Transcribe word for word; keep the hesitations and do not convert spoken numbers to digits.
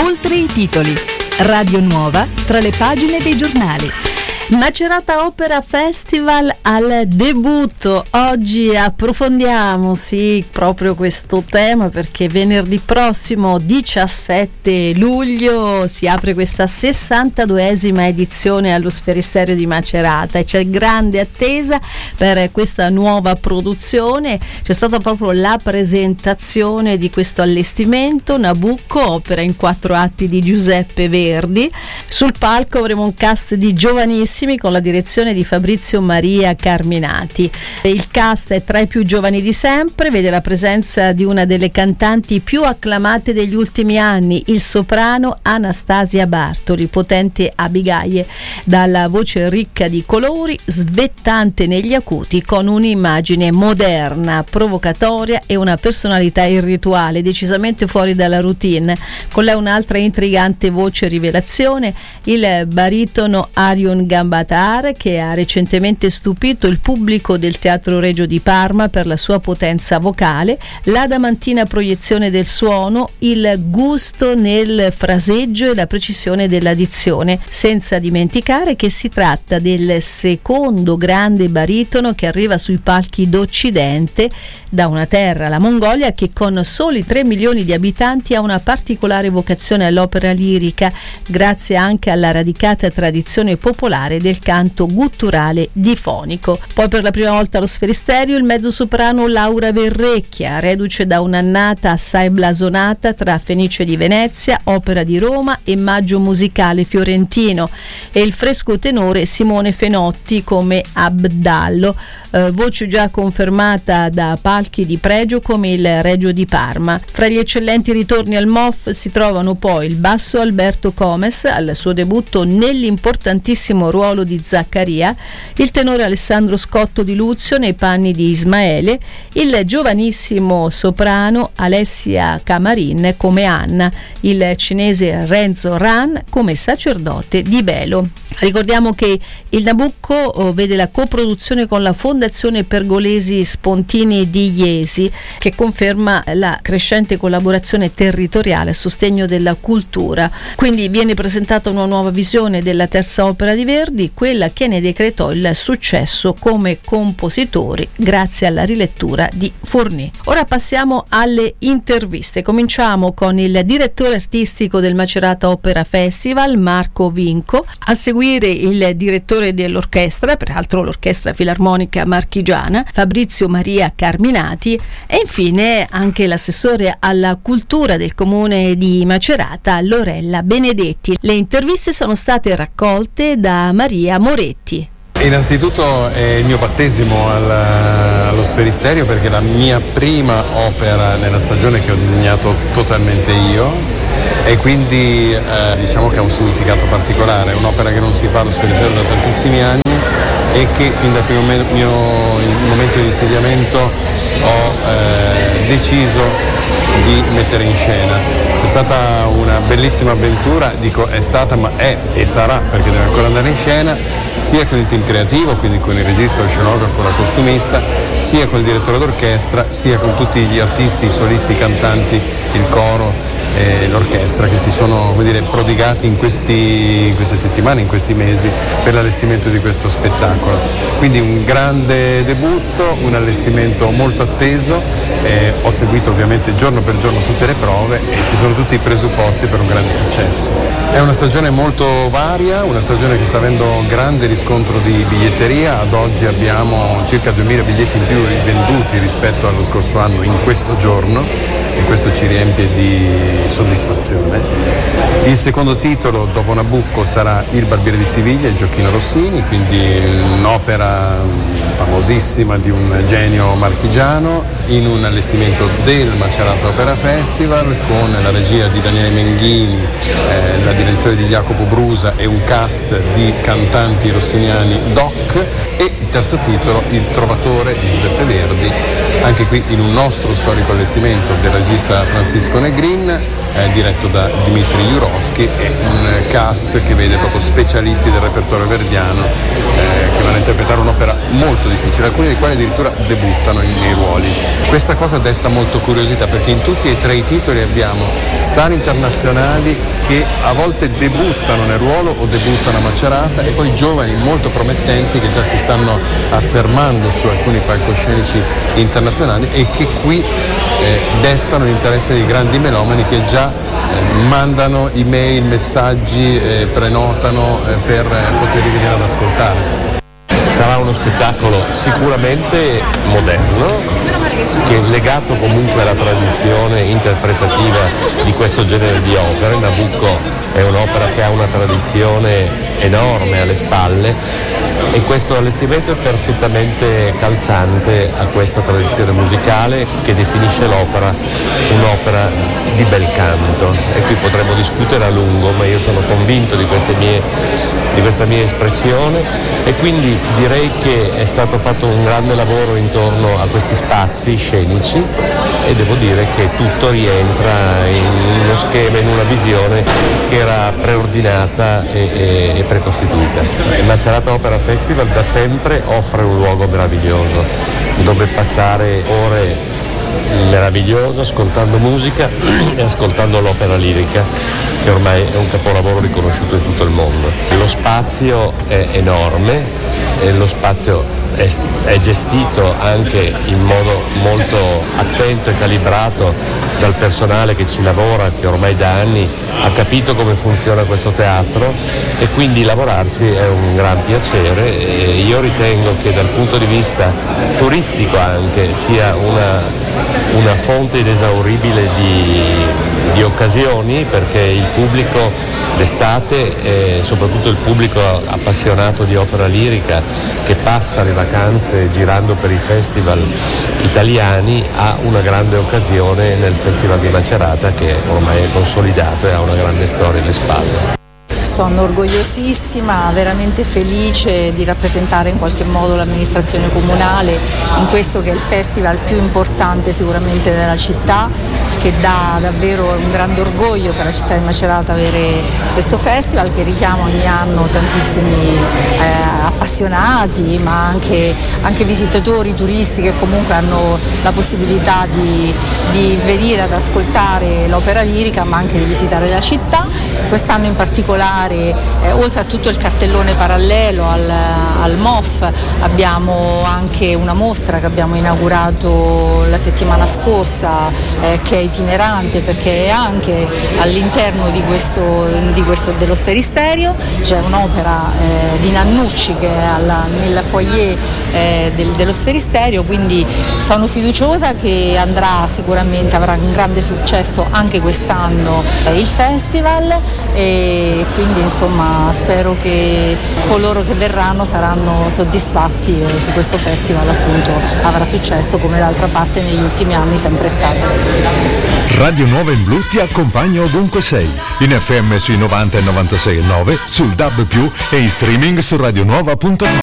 Oltre i titoli. Radio Nuova tra le pagine dei giornali. Macerata Opera Festival al debutto. Oggi approfondiamo sì proprio questo tema, perché venerdì prossimo diciassette luglio si apre questa sessantaduesima edizione allo Sferisterio di Macerata e c'è grande attesa per questa nuova produzione. C'è stata proprio la presentazione di questo allestimento Nabucco, opera in quattro atti di Giuseppe Verdi. Sul palco avremo un cast di giovanissimi con la direzione di Fabrizio Maria Carminati. Il cast è tra i più giovani di sempre, vede la presenza di una delle cantanti più acclamate degli ultimi anni, il soprano Anastasia Bartoli, potente Abigail, dalla voce ricca di colori, svettante negli acuti, con un'immagine moderna, provocatoria e una personalità irrituale, decisamente fuori dalla routine. Con lei un'altra intrigante voce rivelazione, il baritono Arion Gambatar, che ha recentemente stupito il pubblico del Teatro Regio di Parma per la sua potenza vocale, l'adamantina proiezione del suono, il gusto nel fraseggio e la precisione della dizione, senza dimenticare che si tratta del secondo grande baritono che arriva sui palchi d'Occidente da una terra, la Mongolia, che con soli tre milioni di abitanti ha una particolare vocazione all'opera lirica, grazie anche alla radicata tradizione popolare del canto gutturale difonico. Poi per la prima volta allo Sferisterio il mezzosoprano Laura Verrecchia, reduce da un'annata assai blasonata tra Fenice di Venezia, Opera di Roma e Maggio musicale fiorentino, e il fresco tenore Simone Fenotti come Abdallo, eh, voce già confermata da palchi di pregio come il Regio di Parma. Fra gli eccellenti ritorni al M O F si trovano poi il basso Alberto Comes al suo debutto nell'importantissimo ruolo di Zaccaria, il tenore Alessandro Scotto di Luzio nei panni di Ismaele, il giovanissimo soprano Alessia Camarin come Anna, il cinese Renzo Ran come sacerdote di Belo. Ricordiamo che il Nabucco vede la coproduzione con la Fondazione Pergolesi Spontini di Iesi, che conferma la crescente collaborazione territoriale a sostegno della cultura. Quindi viene presentata una nuova visione della terza opera di Verdi, quella che ne decretò il successo come compositori grazie alla rilettura di Fournier. Ora passiamo alle interviste. Cominciamo con il direttore artistico del Macerata Opera Festival, Marco Vinco, a seguire il direttore dell'orchestra, peraltro l'Orchestra Filarmonica Marchigiana, Fabrizio Maria Carminati, e infine anche l'assessore alla cultura del comune di Macerata, Lorella Benedetti. Le interviste sono state raccolte da Maria Moretti. Innanzitutto è il mio battesimo al, allo Sferisterio, perché è la mia prima opera nella stagione che ho disegnato totalmente io, e quindi eh, diciamo che ha un significato particolare. È un'opera che non si fa allo Sferisterio da tantissimi anni e che fin dal primo me- mio momento di insediamento ho eh, deciso di mettere in scena. È stata una bellissima avventura, dico è stata, ma è e sarà, perché deve ancora andare in scena, sia con il team creativo, quindi con il regista, lo scenografo, la costumista, sia con il direttore d'orchestra, sia con tutti gli artisti, i solisti, i cantanti, il coro e l'orchestra che si sono, come dire, prodigati in, questi, in queste settimane, in questi mesi per l'allestimento di questo spettacolo. Quindi un grande debutto, un allestimento molto atteso, eh, ho seguito ovviamente giorno per giorno tutte le prove e ci sono tutti i presupposti per un grande successo. È una stagione molto varia, una stagione che sta avendo grande riscontro di biglietteria. Ad oggi abbiamo circa duemila biglietti in più venduti rispetto allo scorso anno in questo giorno, e questo ci riempie di soddisfazione. Il secondo titolo dopo Nabucco sarà Il Barbiere di Siviglia di Gioacchino Rossini, quindi un'opera famosissima di un genio marchigiano, in un allestimento del Macerata Opera Festival, con la regia di Daniele Menghini, eh, la direzione di Jacopo Brusa e un cast di cantanti rossiniani doc. E il terzo titolo, Il Trovatore di Giuseppe Verdi, anche qui in un nostro storico allestimento del regista Francisco Negrin, eh, diretto da Dmitry Jurovsky, e un cast che vede proprio specialisti del repertorio verdiano eh, che vanno a interpretare un'opera molto difficile, alcuni dei quali addirittura debuttano in, nei ruoli. Questa cosa desta molto curiosità, perché in tutti e tre i titoli abbiamo star internazionali che a volte debuttano nel ruolo o debuttano a Macerata, e poi giovani molto promettenti che già si stanno affermando su alcuni palcoscenici internazionali e che qui eh, destano l'interesse dei grandi melomani che già eh, mandano email, messaggi, eh, prenotano eh, per eh, poterli venire ad ascoltare. Sarà uno spettacolo sicuramente moderno, che è legato comunque alla tradizione interpretativa di questo genere di opere. Nabucco è un'opera che ha una tradizione enorme alle spalle, e questo allestimento è perfettamente calzante a questa tradizione musicale che definisce l'opera un'opera di bel canto. E qui potremmo discutere a lungo, ma io sono convinto di, queste mie, di questa mia espressione, e quindi direi che è stato fatto un grande lavoro intorno a questi spazi scenici, e devo dire che tutto rientra in uno schema, in una visione che era preordinata e, e, e precostituita. Il Macerata Opera Festival da sempre offre un luogo meraviglioso dove passare ore meravigliose ascoltando musica e ascoltando l'opera lirica, che ormai è un capolavoro riconosciuto in tutto il mondo. Lo spazio è enorme e lo spazio è, è gestito anche in modo molto attento e calibrato dal personale che ci lavora, che ormai da anni ha capito come funziona questo teatro, e quindi lavorarci è un gran piacere. E io ritengo che dal punto di vista turistico anche sia una, una fonte inesauribile di, di occasioni, perché il pubblico d'estate, e soprattutto il pubblico appassionato di opera lirica che passa le vacanze girando per i festival italiani, ha una grande occasione nel Festival di Macerata, che ormai è consolidato e ha una grande storia alle spalle. Sono orgogliosissima, veramente felice di rappresentare in qualche modo l'amministrazione comunale in questo che è il festival più importante sicuramente della città, che dà davvero un grande orgoglio per la città di Macerata avere questo festival, che richiama ogni anno tantissimi eh, appassionati, ma anche, anche visitatori, turisti che comunque hanno la possibilità di, di venire ad ascoltare l'opera lirica, ma anche di visitare la città. Quest'anno in particolare, eh, oltre a tutto il cartellone parallelo al, al M O F, abbiamo anche una mostra che abbiamo inaugurato la settimana scorsa, eh, che è itinerante, perché è anche all'interno di questo, di questo dello Sferisterio. C'è un'opera eh, di Nannucci che è alla, nel foyer eh, del, dello Sferisterio, quindi sono fiduciosa che andrà sicuramente, avrà un grande successo anche quest'anno eh, il festival, e quindi insomma spero che coloro che verranno saranno soddisfatti e che questo festival appunto avrà successo, come d'altra parte negli ultimi anni sempre stato. Radio Nuova in Blu ti accompagna ovunque sei, in F M sui novanta e novantasei e nove, sul D A B più, e in streaming su radionuova punto net.